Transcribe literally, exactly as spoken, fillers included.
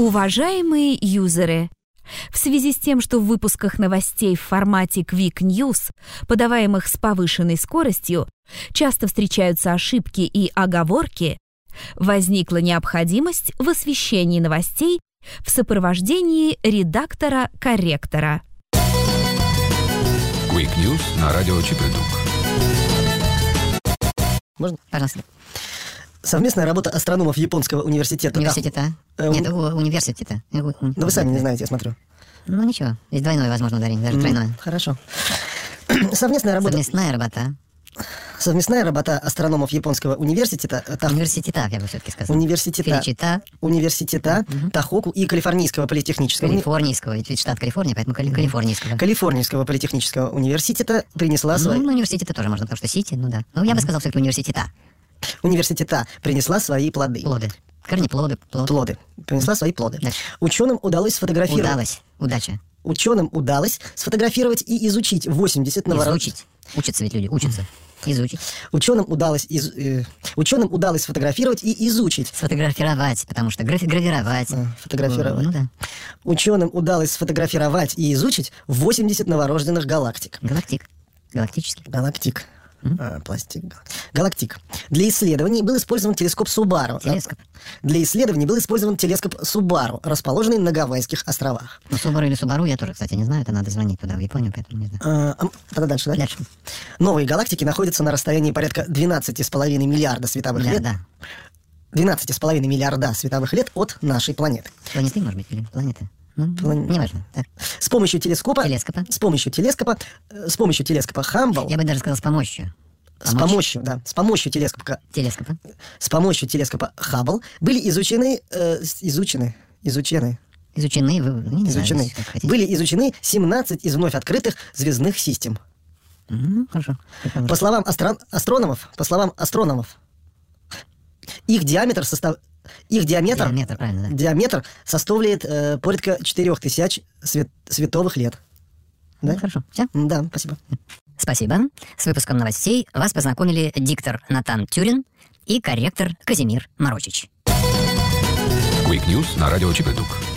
Уважаемые юзеры, в связи с тем, что в выпусках новостей в формате Quick News, подаваемых с повышенной скоростью, часто встречаются ошибки и оговорки, возникла необходимость в освещении новостей в сопровождении редактора-корректора. Quick News на радио Чип и Дук. Можно? Пожалуйста. Совместная работа астрономов Японского университета. Университета? Э, Нет, у, университета. Ну, вы сами не знаете, я смотрю. Ну, ничего. Здесь двойное, возможно, ударение, даже тройное. Mm, хорошо. Совместная работа... Совместная работа. Совместная работа астрономов Японского университета... Тах... Университета, я бы все-таки сказал. Университета... Перечита. Университета mm-hmm. Тохоку и Калифорнийского политехнического... Калифорнийского, ведь штат Калифорния, поэтому кали- Калифорнийского. Калифорнийского политехнического университета принесла ну, свои... Ну, университета тоже можно, потому что Сити, ну да. Ну, я mm-hmm. бы сказал все-таки университета. Университета принесла свои плоды. Плоды. Корнеплоды. Плод. Плоды. Принесла свои плоды. Дальше. Ученым удалось сфотографировать... Удалось. Удача. Ученым удалось сфотографировать и изучить восемьдесят новорожденных... Изучить. Учатся ведь люди, учатся. Изучить. Ученым удалось, из... э... Ученым удалось сфотографировать и изучить. Сфотографировать, потому что графи- гравировать. А, фотографировать. Ну да. Ученым удалось сфотографировать и изучить восемьдесят новорожденных галактик. Галактик. Галактический. Галактик. А, пластик. Галактик. Для исследований был использован телескоп Субару. Телескоп. Для исследований был использован телескоп Субару, расположенный на Гавайских островах. Ну, Субару или Субару я тоже, кстати, не знаю. Это надо звонить туда, в Японию, поэтому не знаю. А, а, тогда дальше, да? Дальше. Новые галактики находятся на расстоянии порядка двенадцать с половиной миллиарда световых Да, лет. да. двенадцать с половиной миллиарда световых лет от нашей планеты. Планеты, может быть, или планеты? Ну, План... неважно. Так. С помощью телескопа... Телескопа. С помощью телескопа... э, С помощью телескопа Хамбл... Я бы даже сказал с помощью. С помощью, да, с помощью телескопа... Телескопа. С помощью телескопа Хаббл были изучены... Э, изучены... Изучены... Изучены, вы, не изучены. знаю, как хотите. Были изучены семнадцать из вновь открытых звездных систем. Mm-hmm, хорошо. По словам астро... астрономов, по словам астрономов, их диаметр состав... Их диаметр, диаметр, правильно, да. диаметр составляет э, порядка четырех тысяч свет... световых лет. Да? Ну, хорошо. Все? Да, спасибо. Спасибо. С выпуском новостей вас познакомили диктор Натан Тюрин и корректор Казимир Морочич. Quick News на радио Чип и Дук.